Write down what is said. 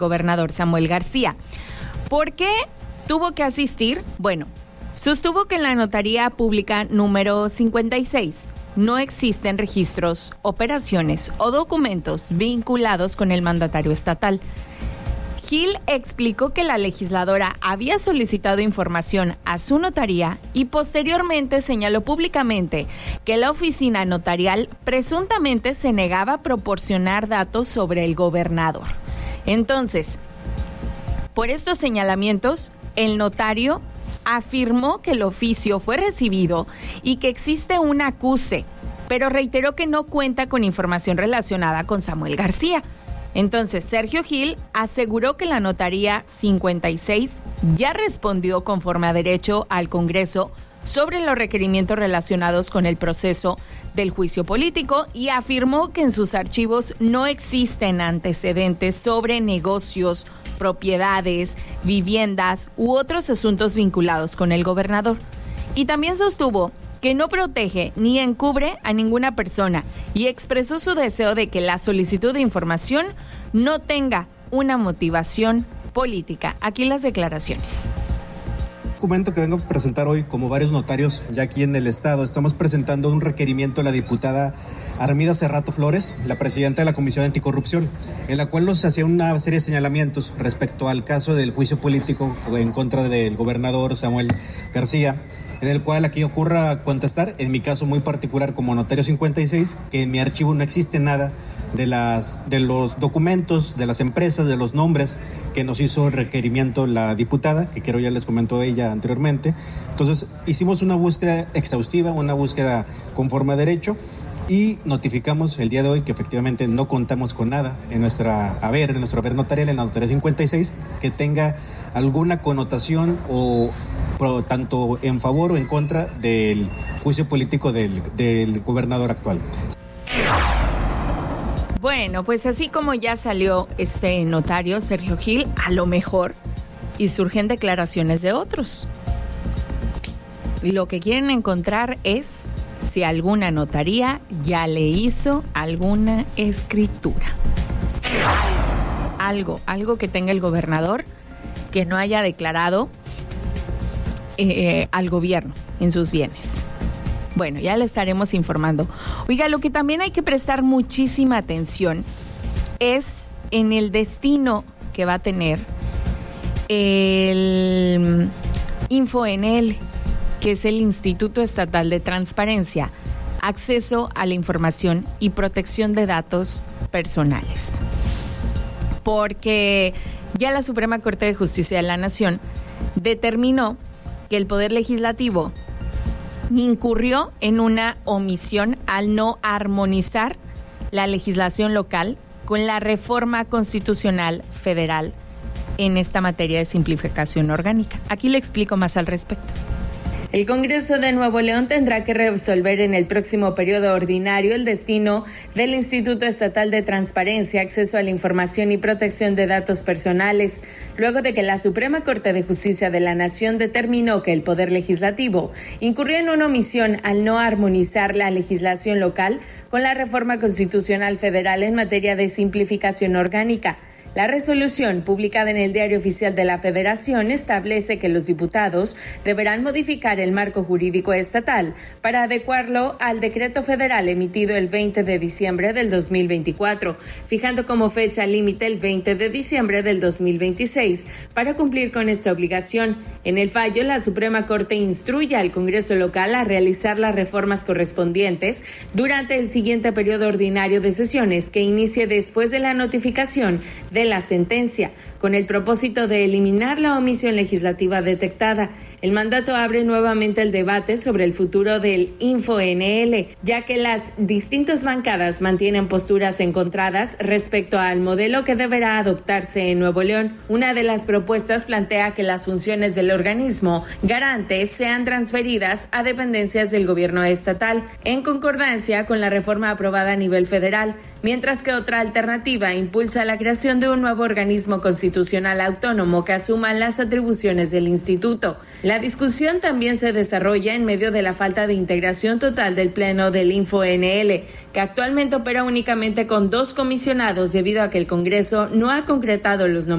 gobernador Samuel García. ¿Por qué tuvo que asistir? Bueno, sostuvo que en la notaría pública número 56 no existen registros, operaciones o documentos vinculados con el mandatario estatal. Gil explicó que la legisladora había solicitado información a su notaría y posteriormente señaló públicamente que la oficina notarial presuntamente se negaba a proporcionar datos sobre el gobernador. Entonces, por estos señalamientos, el notario afirmó que el oficio fue recibido y que existe un acuse, pero reiteró que no cuenta con información relacionada con Samuel García. Entonces, Sergio Gil aseguró que la notaría 56 ya respondió conforme a derecho al Congreso sobre los requerimientos relacionados con el proceso del juicio político y afirmó que en sus archivos no existen antecedentes sobre negocios, propiedades, viviendas u otros asuntos vinculados con el gobernador. Y también sostuvo que no protege ni encubre a ninguna persona y expresó su deseo de que la solicitud de información no tenga una motivación política. Aquí las declaraciones. Documento que vengo a presentar hoy, como varios notarios ya aquí en el estado, estamos presentando un requerimiento a la diputada Armida Cerrato Flores, la presidenta de la Comisión Anticorrupción, en la cual nos hacía una serie de señalamientos respecto al caso del juicio político en contra del gobernador Samuel García, en el cual aquí ocurra contestar, en mi caso muy particular como notario 56, que en mi archivo no existe nada de los documentos, de las empresas, de los nombres que nos hizo el requerimiento la diputada, que quiero ya les comentó ella anteriormente. Entonces hicimos una búsqueda exhaustiva, una búsqueda conforme a derecho, y notificamos el día de hoy que efectivamente no contamos con nada en nuestro haber notarial, en la notaría 56, que tenga alguna connotación o tanto en favor o en contra del juicio político del gobernador actual. Bueno, pues así como ya salió este notario, Sergio Gil, a lo mejor, y surgen declaraciones de otros. Y lo que quieren encontrar es si alguna notaría ya le hizo alguna escritura. Algo que tenga el gobernador que no haya declarado al gobierno en sus bienes. Bueno, ya le estaremos informando. Oiga, lo que también hay que prestar muchísima atención es en el destino que va a tener el InfoNL, que es el Instituto Estatal de Transparencia, Acceso a la Información y Protección de Datos Personales. Porque ya la Suprema Corte de Justicia de la Nación determinó que el Poder Legislativo incurrió en una omisión al no armonizar la legislación local con la reforma constitucional federal en esta materia de simplificación orgánica. Aquí le explico más al respecto. El Congreso de Nuevo León tendrá que resolver en el próximo periodo ordinario el destino del Instituto Estatal de Transparencia, Acceso a la Información y Protección de Datos Personales, luego de que la Suprema Corte de Justicia de la Nación determinó que el Poder Legislativo incurrió en una omisión al no armonizar la legislación local con la reforma constitucional federal en materia de simplificación orgánica. La resolución, publicada en el Diario Oficial de la Federación, establece que los diputados deberán modificar el marco jurídico estatal para adecuarlo al decreto federal emitido el 20 de diciembre del 2024, fijando como fecha límite el 20 de diciembre del 2026 para cumplir con esta obligación. En el fallo, la Suprema Corte instruye al Congreso local a realizar las reformas correspondientes durante el siguiente periodo ordinario de sesiones que inicie después de la notificación de la sentencia, con el propósito de eliminar la omisión legislativa detectada. El mandato abre nuevamente el debate sobre el futuro del InfoNL, ya que las distintas bancadas mantienen posturas encontradas respecto al modelo que deberá adoptarse en Nuevo León. Una de las propuestas plantea que las funciones del organismo garante sean transferidas a dependencias del gobierno estatal, en concordancia con la reforma aprobada a nivel federal, mientras que otra alternativa impulsa la creación de un nuevo organismo constitucional Constitucional Autónomo que asuma las atribuciones del instituto. La discusión también se desarrolla en medio de la falta de integración total del Pleno del InfoNL, que actualmente opera únicamente con 2 comisionados debido a que el Congreso no ha concretado los nombramientos